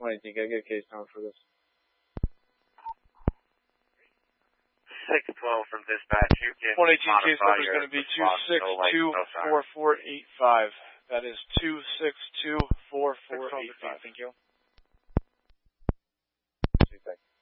2018, can I get a case number for this? 612 from dispatch. You can 2018 case number is going to be 2624485. That is 2624485. Thank you. Thanks.